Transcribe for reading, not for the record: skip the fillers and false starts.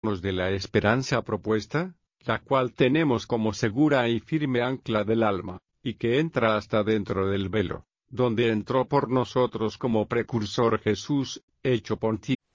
de la esperanza propuesta, la cual tenemos como segura y firme ancla del alma, y que entra hasta dentro del velo, donde entró por nosotros como precursor Jesús, hecho pontífice